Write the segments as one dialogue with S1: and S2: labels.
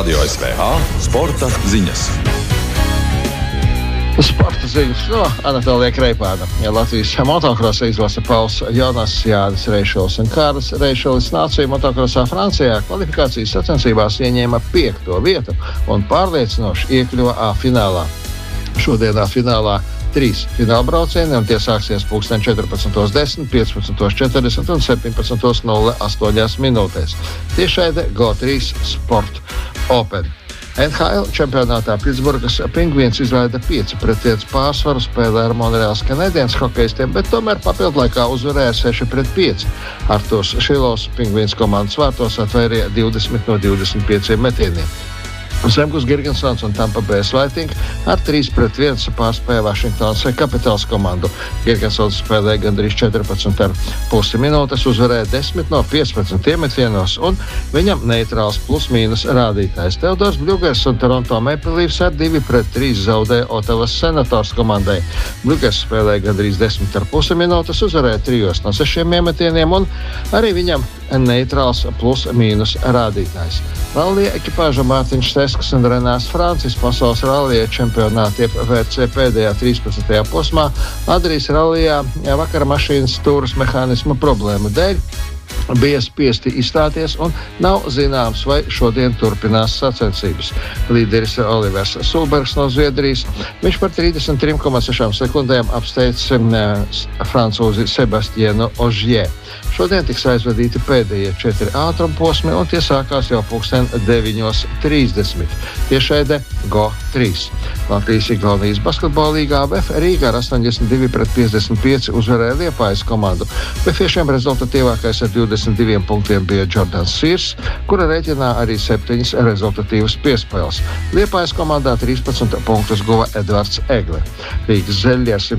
S1: Radio SVH sporta ziņas.
S2: Sporta ziņas no Anatolija Kreipāna. Latvijas motokrosa izlase Pauls Jonas, Jānis Reišulis un Kārlis Reišulis nāciju motokrosā Francijā kvalifikācijas sacensībās ieņēma 5. vietu un pārliecinoši iekļuva A finālā. Šodienā finālā 3 finālbraucieni, un tie sāksies 14:10, 15:40 un 17:08 minūtēs. Tiešraide GO3 Sport Open. NHL čempionātā Pitsburgas Pingvīns izraida 5-1 pārsvaru, spēlē ar Monreāls Canadiens hokeistiem, bet tomēr papildlaikā uzvarēja 6-5. Arturs Šilovs Pingvīns komandas vārtos atvairīja 20 no 25 metieniem. Zemgus Girgensons un Tampa Bay Lightning ar 3-1 pārspēja Vašingtonas Capitals komandu. Girgensons spēlēja gandrīz 14,5 minūtes, uzvarēja 10 no 15 iemetienos, un viņam neitrāls plus-mīnus rādītājs. Teodors Bļugers un Toronto Maple Leafs ar 2-3 zaudēja Ottawas Senators komandai. Bļugers spēlēja gandrīz 10,5 minūtes, uzvarēja 3 no 6 iemetieniem, un arī viņam neitrāls plus-mīnus rādītājs. Rallija ekipāža Mārtiņš Tesks un Renārs Francis pasaules rallija čempionāta jeb VRC pēdējā 13. posmā Adrijas rallijā vakara mašīnas stūras mehānisma problēmu dēļ bija spiesti izstāties, un nav zināms, vai šodien turpinās sacensības. Līderis Olivers Sulbergs no Zviedrijas. Viņš par 33,6 sekundēm apsteidz francūzi Sebastienu Ogier. Šodien tiks aizvadīti pēdējie 4 ātrumposmi, un tie sākās jau 9:30. Tiešraide GO3. Latvijas-Igaunijas basketbola līgā ABF Rīga ar 82-55 uzvarēja Liepājas komandu. Befiešiem rezultatīvākais ar 22 punktiem bija Jordans Sīrs, kura rēķinā arī 7 rezultatīvas piespēles. Liepājas komandā 13 punktus guva Edvards Egle. Rīgas Zeļļi ar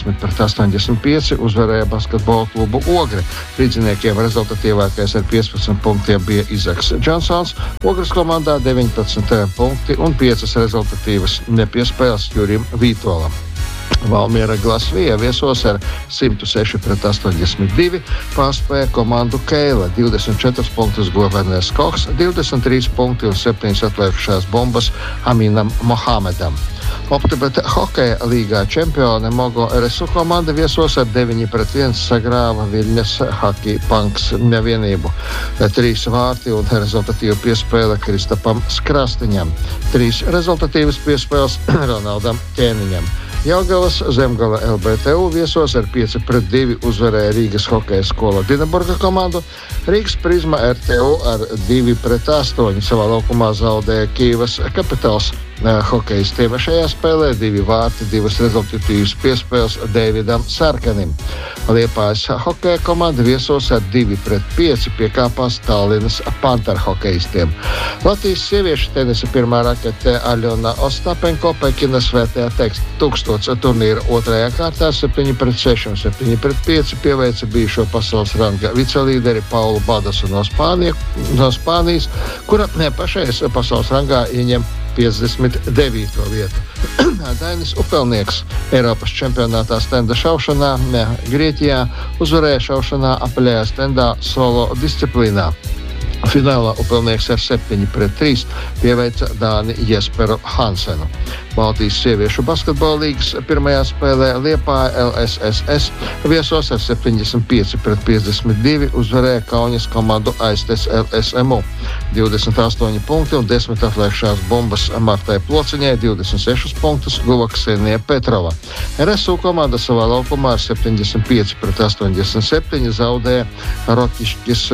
S2: 110-85 uzvarēja basketbola klubu Ogre. Līdziniekiem rezultatīvākais ar 15 punktiem bija Izaks Džonsons. Ogres komandā 19 punkti un 5 rezultatīvas nepiespēles Jurim Vītolam. Valmiera Glasvija viesos ar 106-82 pārspēja komandu Keila. 24 punktus guva Werners Kochs, 23 punkti un 7 atliekušās bumbas Aminam Mohamedam. Optibet hokeja līgā čempione Mogo RSU komanda viesos ar 9-1 sagrāva Viļņas Hockey Punks nevienību. 3 vārti un rezultatīva piespēle Kristapam Skrastiņam. 3 rezultatīvas piespēles Ronaldam Ķēniņam. Jelgavas Zemgala LBTU viesos ar 5-2 uzvarēja Rīgas hokeja skola Dinaburga komandu. Rīgas Prizma RTU ar 2-8 savā laukumā zaudēja Kīvas Capitals hokeistiem. Šajā spēlē 2 vārti, 2 rezultatīvas piespēles Deividam Sarkanim. Liepājas hokeja komanda viesos ar 2-5 piekāpās Tallinas Panther hokeistiem. Latvijas sieviešu tenisa pirmā rakete Aļona Ostapenko Pekinas Svētajā teksta 1000 turnīra 2. kārtā 7-6 un 7-5 pieveica bijušo pasaules ranga vicelīderi Paulu Badasu no Spānijas, kura pašais pasaules rangā ieņem 59. vietu. Dainis Upelnieks Eiropas čempionātā stenda šaušanā Grieķijā uzvarēja šaušanā apaļajā stendā solo disciplīnā. Finālā Upelnieks ar 7-3 pieveica Dāni Jesperu Hansenu. Baltijas sieviešu basketbola līgas pirmajā spēlē Liepāja LSSS viesos ar 75-52 uzvarēja Kaunas komandu Aistes LSMU. 28 punkti un 10 atliekušās bumbas Martai Plociņai, 26 punktus guva Ksenija Petrova. RSU komanda savā laukumā ar 75-87 zaudēja Rokišķis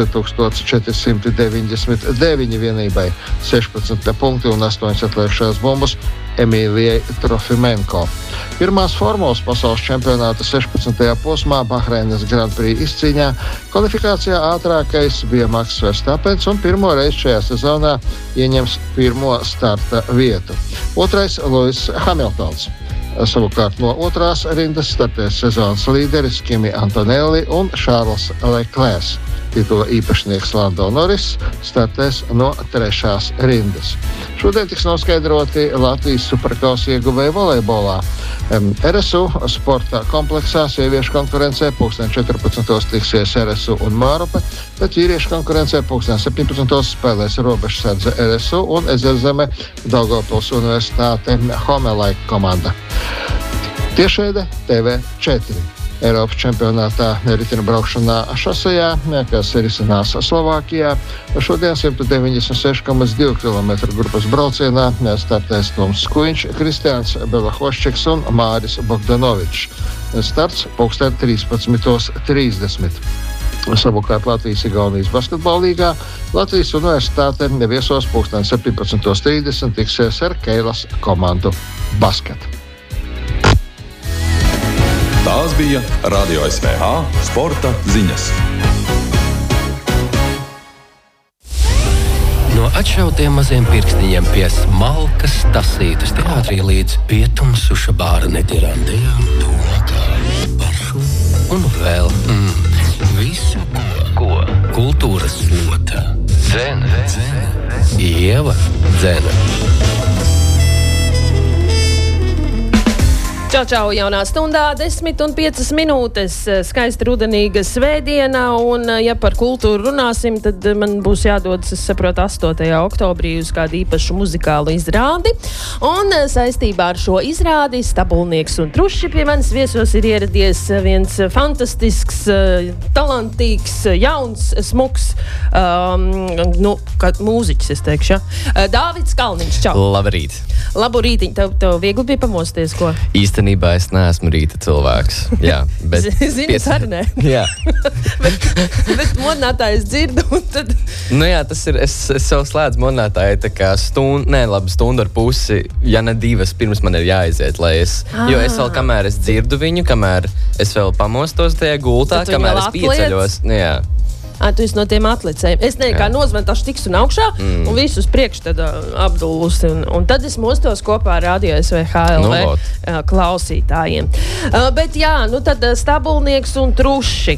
S2: 1499 vienībai, 16 punkti un 8 atliekušās bumbas Emīlijai Trofimenko. Pirmās formulas pasaules čempionāta 16. posmā Bahreinas Grand Prix izcīņā kvalifikācijā ātrākais bija Maks Verstapens un pirmo reizi šajā sezonā ieņems pirmo starta vietu. Otrais Lewis Hamiltons. Savukārt no otrās rindas startēs sezonas līderis Kimi Antonelli un Šārls Leclerc. Titula īpašnieks Lando Norris startēs no 3. rindas. Šodien tiks noskaidroti Latvijas superkausa ieguvēji volejbolā. RSU sporta kompleksā sieviešu konkurencē 14. tiksies RSU un Mārupe, bet vīriešu konkurencē 17. spēlēs Robežsardze RSU un Ezerzeme Daugavpils Universitāte Homelaika komanda. Tiešraide TV4. Eiropas čempionātā ritina braukšanā šosejā, kas risinās Slovākijā. Šodien 196,2 km grupas braucienā startēs Toms Skuiņš, Kristiāns Belahoščiks un Māris Bogdanovičs. Starts 13:30. Savukārt Latvijas-Igaunijas basketbola līgā Latvijas Universitāte viesos 17:30 tiksies ar Keilas komandu basket.
S1: Tās bija Radio SVH sporta ziņas.
S3: No atšautiem maziem pirkstiņiem pie smalkas tasītas teātrī līdz pietumsuša bāra netirandējām tūlākā paršu un vēl visu, ko kultūras slota. Dzene. Ieva Dzene.
S4: Čau, jaunā stundā, 10:05 minūtes, skaista rudenīga svētdiena, un, ja par kultūru runāsim, tad man būs jādodas, es saprotu, 8. oktobrī uz kādu īpašu muzikālu izrādi, un saistībā ar šo izrādi Stabulnieks un truši pie manis viesos ir ieradies viens fantastisks, talantīgs, jauns, smuks, kā mūziķis, es teikšu, ja? Dāvids Kalniņš, čau!
S3: Labrīt!
S4: Labu rītiņu, tev viegli bija pamosties, ko?
S3: Īstenībā es neesmu rīta cilvēks. Jā, bet...
S4: Zini, arī ne.
S3: Jā.
S4: bet modinātājs dzirdu, un tad...
S3: Nu jā, tas ir, es sev slēdzu modinātāju tā kā stundu ar pusi, ja ne 2, pirms man ir jāaiziet, lai es... Jo es vēl, kamēr es dzirdu viņu, kamēr es vēl pamostos tajā gultā, kamēr es pieceļos. Nu jā.
S4: Tu esi no tiem atlicējiem. Es kā nozvantāšu tiks un augšā un visus priekš tad apdulusi. Un tad es mostos kopā ar Radio SVHLV klausītājiem. Bet jā, nu tad Stabulnieks un truši.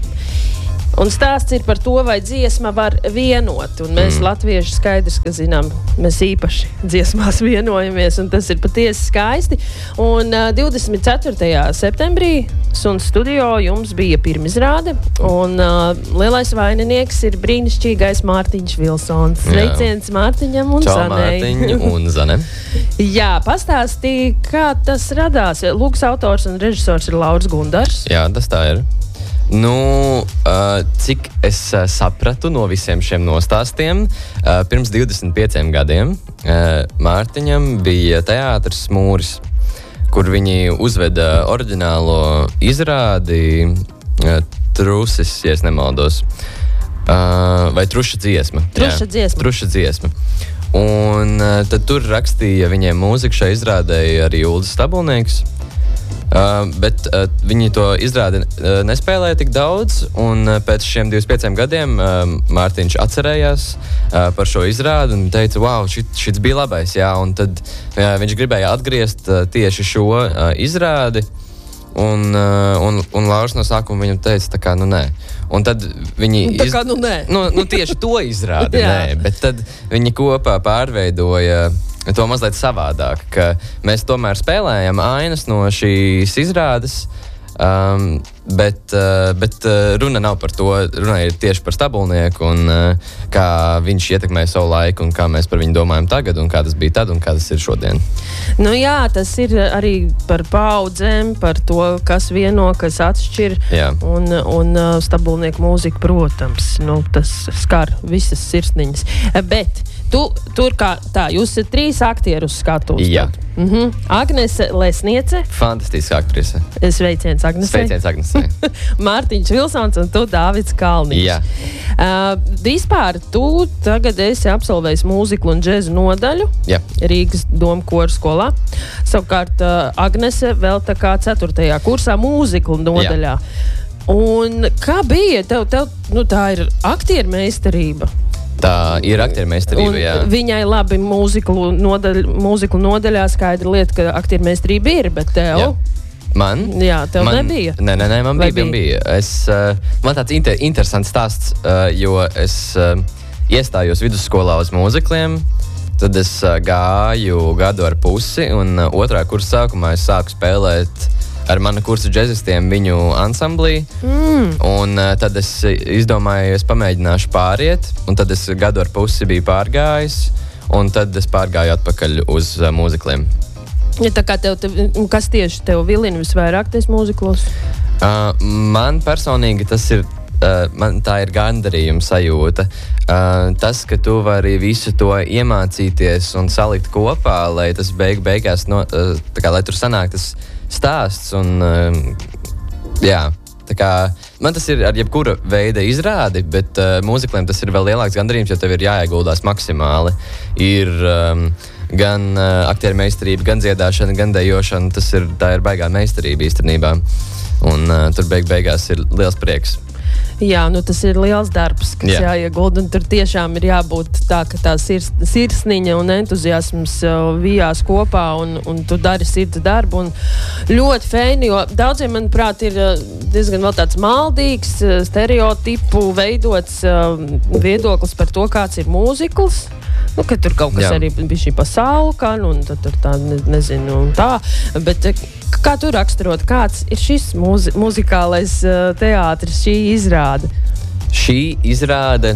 S4: Un stāsts ir par to, vai dziesma var vienot. Un mēs latvieši skaidrs, ka zinām, mēs īpaši dziesmās vienojamies, un tas ir patiesi skaisti. Un 24. septembrī Suns studio jums bija pirmizrāde, un lielais vaininieks ir brīnišķīgais Mārtiņš Vilsons. Sveiciens Mārtiņam un Zanei.
S3: Čau, Mārtiņ un Zane.
S4: Jā, pastāstīja, kā tas radās. Lūgas autors un režisors ir Lauris Gundars.
S3: Jā, tas tā ir. Nu, cik es sapratu no visiem šiem nostāstiem, pirms 25 gadiem Mārtiņam bija teātris Mūris, kur viņi uzveda oriģinālo izrādi Trusis, ja es nemaldos, vai Truša dziesma. Truša dziesma. Un tad tur rakstīja viņiem mūziku šai izrādēji arī Uldis Stabulnieks. Bet viņi to izrādi nespēlēja tik daudz, un pēc šiem 25 gadiem Mārtiņš atcerējās par šo izrādi un teica, wow, šits bija labais, jā, un tad viņš gribēja atgriezt tieši šo izrādi, un Lauris no sākuma viņam teica, tā kā, nu nē. Un tad viņi...
S4: Tā kā, nu nē.
S3: Nu tieši to izrādi, nē, bet tad viņi kopā pārveidoja to mazliet savādāk, ka mēs tomēr spēlējam ainas no šīs izrādes, bet runa nav par to, runa ir tieši par Stabulnieku un kā viņš ietekmē savu laiku un kā mēs par viņu domājam tagad un kā tas bija tad un kā tas ir šodien.
S4: Nu jā, tas ir arī par paudzēm, par to, kas vieno, kas atšķir, un Stabulnieku mūzika, protams, nu, tas skar visas sirsniņas. Bet tur kā tā, jūs esat 3 aktieri uz skatuves.
S3: Jā.
S4: Agnese Lesniece.
S3: Fantastiska aktrise.
S4: Sveiciens Agnesei.
S3: Sveiciens Agnesei.
S4: Mārtiņš Vilsons un tu Dāvids Kalniņš.
S3: Jā.
S4: Vispār tu tagad esi absolvējis mūziklu un džēzu nodaļu.
S3: Jā.
S4: Rīgas Doma koru skolā. Savukārt Agnese vēl tā kā 4. kursā mūziklu nodaļā. Jā. Un kā bija? Tev nu, tā ir aktiermeistarība.
S3: Tā ir aktiermeistarība, jā.
S4: Viņai labi mūziklu nodaļā skaidra lieta, ka aktiermeistarība ir, bet tev?
S3: Man?
S4: Jā, tev nebija.
S3: Nē, man bija. Man tāds interesants stāsts, jo es iestājos vidusskolā uz mūzikliem, tad es gāju gadu ar pusi, un otrā kursa sākumā es sāku spēlēt ar manu kursu džezistiem viņu ansamblī, un tad es izdomāju, es pamēģināšu pāriet, un tad es gadu ar pusi biju pārgājis, un tad es pārgāju atpakaļ uz mūzikliem.
S4: Ja, tā kā kas tieši tev vilina visvairāk tais mūziklos?
S3: Man personīgi tas ir, tā ir gandarījuma sajūta. Tas, ka tu vari visu to iemācīties un salikt kopā, lai tas beigās, lai tur sanāk tas stāsts un, jā. Tā kā, man tas ir ar jebkura veida izrādi, bet mūzikliem tas ir vēl lielāks gandarījums, jo tev ir jāieguldās maksimāli. Ir gan aktieru meistarība, gan dziedāšana, gan dejošana. Tā ir baigā meistarība īstenībā. Un tur beigās ir liels prieks.
S4: Jā, tas ir liels darbs, kas jāiegulda, un tur tiešām ir jābūt tā, ka tā sirsniņa un entuziasms vijās kopā, un tu dari sirds darbu, un ļoti feini, jo daudziem, manuprāt, ir diezgan vēl tāds maldīgs, stereotipu veidots viedoklis par to, kāds ir mūzikls. Ka tur kaut kas arī bija šī pasaulkan, un tad tur tā, nezinu, un tā, bet kā tu raksturot, kāds ir šis muzikālais teātris, šī izrāde?
S3: Šī izrāde,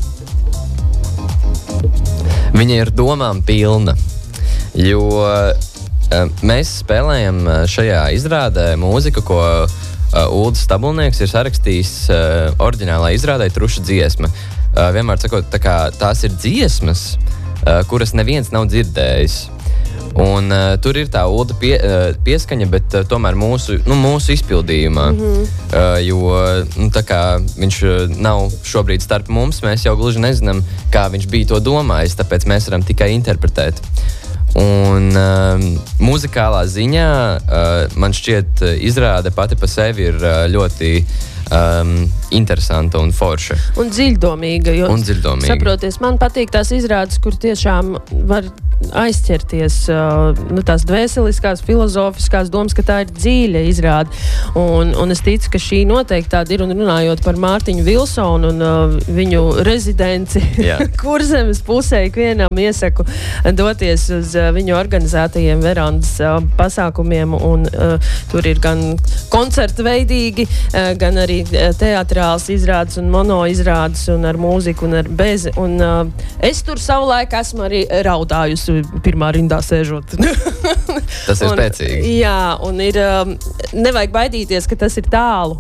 S3: viņa ir domām pilna, jo mēs spēlējam šajā izrādē mūziku, ko Uldis Stabulnieks ir sarakstījis oriģinālā izrādē Truša dziesma. Vienmēr sakot, tās ir dziesmas, kuras neviens nav dzirdējis. Un tur ir tā Ulda pieskaņa, bet tomēr mūsu izpildījumā. Jo viņš nav šobrīd starp mums, mēs jau gluži nezinām, kā viņš bija to domājis, tāpēc mēs varam tikai interpretēt. Un muzikālā ziņā man šķiet izrāde pati pa sevi ir ļoti interesanta un forša.
S4: Un dziļdomīga. Saproties, man patīk tās izrādes, kur tiešām var aizķerties tās dvēseliskās, filozofiskās domas, ka tā ir dziļa izrāde. Un es ticu, ka šī noteikti tāda ir, un runājot par Mārtiņu Vilsonu un viņu rezidenci Kurzemes pusē, ikvienam iesaku doties uz viņu organizētajiem verandas pasākumiem, un tur ir gan koncerta veidīgi, gan arī teatrāls izrādes un mono izrādes un ar mūziku un ar bezi. Un es tur savulaik esmu arī raudājusi pirmā rindā sēžot.
S3: Tas ir spēcīgi.
S4: Jā, un ir, nevajag baidīties, ka tas ir tālu.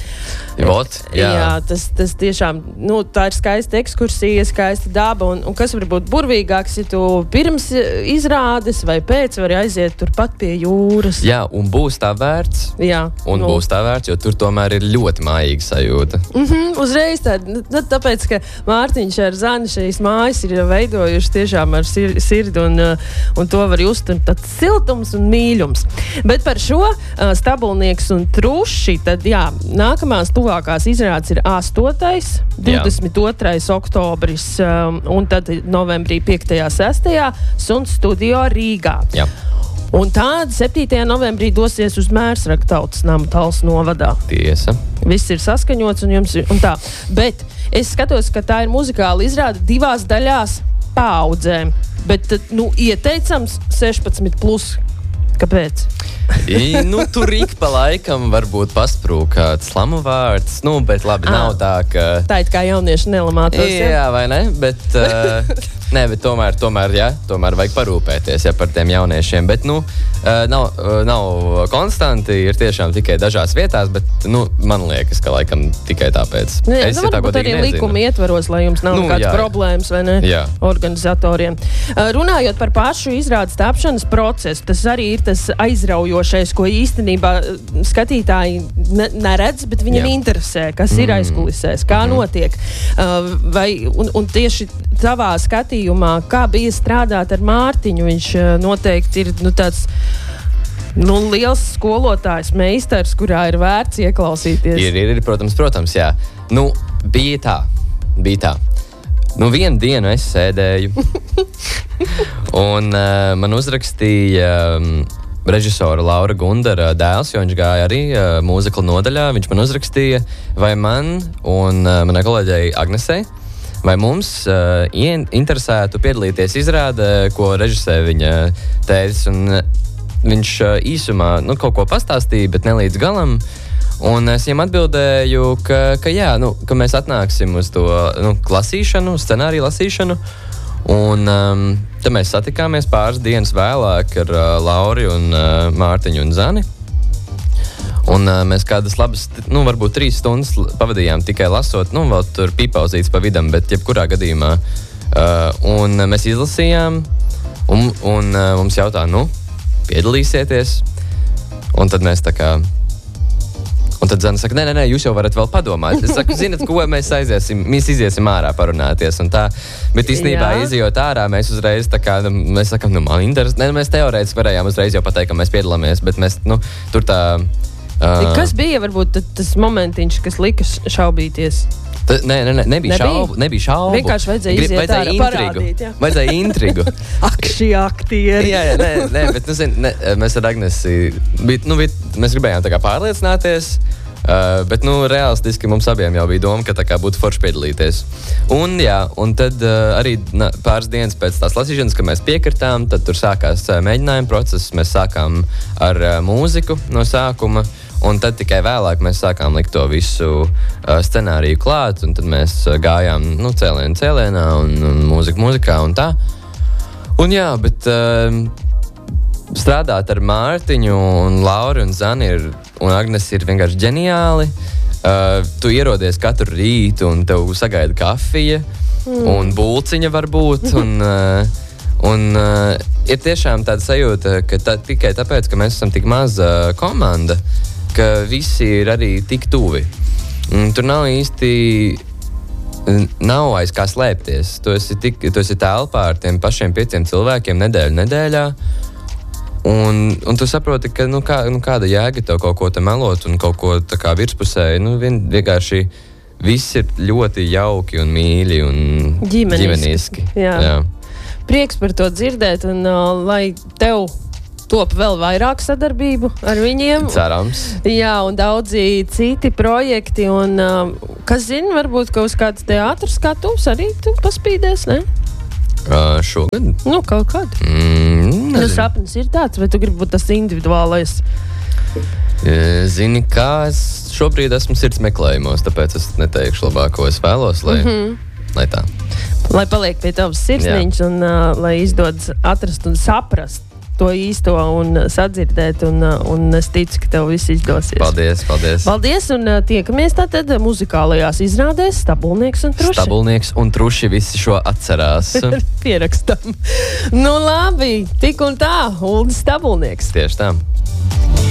S4: Tas tiešām, tā ir skaista ekskursija, skaista daba, un kas var būt burvīgāks, ja tu pirms izrādes vai pēc vari aiziet turpat pie jūras.
S3: Jā, un būs tā vērts. Būs tā vērts, jo tur tomēr ir ļoti mājīga sajūta.
S4: Uzreiz tāpēc, ka Mārtiņš ar Zani šīs mājas ir veidojuši tiešām ar sirdi, un to var just tāds siltums un mīļums. Bet par šo Stabulnieks un Truši, tad nākamās tuvākās izrādes ir 8. 22. oktobris un tad novembrī 5. 6. Sun studio Rīgā. Un tāda 7. novembrī dosies uz Mērsraku tautas namu Talsu novadā.
S3: Tiesa.
S4: Viss ir saskaņots un jums ir un tā. Bet es skatos, ka tā ir muzikāla izrāde 2 daļās paaudzēm. Bet, ieteicams 16+. Kāpēc?
S3: Tur ik pa laikam varbūt pasprūk kāds slamu vārds, bet labi, nav tā, ka...
S4: Tā it kā jaunieši nelamātos,
S3: Jā, vai ne? Bet, bet tomēr vajag parūpēties, par tiem jauniešiem. Bet, nav konstanti, ir tiešām tikai dažās vietās, bet, man liekas, ka laikam tikai tāpēc.
S4: Es varbūt arī likuma ietvaros, lai jums nav kāds problēmas, vai ne? Organizatoriem. Runājot par pašu izrādes tapšanas procesu, tas arī ir tas aizraujošais, ko īstenībā skatītāji neredz, bet viņiem interesē, kas ir aizkulisēs, kā notiek. Un tieši tavā skatījumā, kā bija strādāt ar Mārtiņu, viņš noteikti ir tāds liels skolotājs, meistars, kurā ir vērts ieklausīties.
S3: Ir, protams, jā. Bija tā. Vienu dienu es sēdēju un man uzrakstīja režisora Laura Gundara dēls, jo viņš gāja arī mūzikla nodaļā. Viņš man uzrakstīja, vai man un manai kolēģei Agnesei, vai mums interesētu piedalīties izrādē, ko režisē viņa tētis. Un viņš īsumā kaut ko pastāstīja, bet ne līdz galam. Un es viņam atbildēju, ka jā, ka mēs atnāksim uz to lasīšanu, scenāriju lasīšanu. Un tad mēs satikāmies pāris dienas vēlāk ar Lauri un Mārtiņu un Zani. Un mēs kādas labas, varbūt 3 stundas pavadījām tikai lasot, vēl tur pīpauzīts pa vidam, bet jebkurā gadījumā. Un mēs izlasījām, un mums jautā, piedalīsieties. Un tad mēs tā kā... Un tad Zana saka, nē, jūs jau varat vēl padomāt. Es saku, zinat, ko mēs iziesim ārā parunāties un tā. Bet īstenībā izjot ārā, mēs uzreiz tā kā, mēs sakam, man interesē. Mēs teorētiski varējām uzreiz jau pateikt, ka mēs piedalāmies, bet mēs, tur tā...
S4: Kas bija varbūt tas momentiņš, kas lika šaubīties?
S3: Nebija šaubu.
S4: Vienkārši vajadzēja iziet ārā, parādīt. Jā.
S3: Vajadzēja intrigu.
S4: Ak, šie aktieri.
S3: Jā, bet, mēs ar Agnesi, mēs gribējām tā kā pārliecināties, bet, realistiski mums abiem jau bija doma, ka tā kā būtu forši piedalīties. Un tad arī pāris dienas pēc tās lasīšanas, kad mēs piekritām, tad tur sākās mēģinājuma process, mēs sākām ar mūziku no sākuma. Un tad tikai vēlāk mēs sākām likt to visu scenāriju klāt, un tad mēs gājām cēlienā un mūzikā un tā. Un jā, bet strādāt ar Mārtiņu un Lauru un Zani un Agnes ir vienkārši ģeniāli. Tu ierodies katru rītu un tev sagaida kafija un bulciņa varbūt. Un ir tiešām tāda sajūta, ka tikai tāpēc, ka mēs esam tik maza komanda, ka visi ir arī tik tuvi. Tur nav īsti, nav aiz kā slēpties. Tu esi telpā ar tiem pašiem 5 cilvēkiem nedēļā. Un tu saproti, ka kāda jēga tev kaut ko te melot un kaut ko tā kā virspusēji. Vienkārši viss ir ļoti jauki un mīļi un ģimeniski. Jā.
S4: Prieks par to dzirdēt un lai tev top vēl vairāk sadarbību ar viņiem.
S3: Cerams.
S4: Jā, un daudzi citi projekti. Un, kas zina, varbūt, ka uz kāds teātris skatums arī tu paspīdēs, ne?
S3: Šogad?
S4: Kaut kad. Sapnis ir tāds, vai tu gribi būt tas individuālais?
S3: Zini, kā es šobrīd esmu sirds meklējumos, tāpēc es neteikšu labāko es vēlos, lai tā.
S4: Lai paliek pie tavas sirsniņas un lai izdodas atrast un saprast to īsto un sadzirdēt, un es ticu, ka tev viss izdosies.
S3: Paldies.
S4: Paldies, un tiekamies tātad muzikālajās izrādēs Stabulnieks un Truši.
S3: Stabulnieks un Truši visi šo atcerās.
S4: Pierakstam. Labi, tik un tā, Uldis Stabulnieks.
S3: Tieši tā.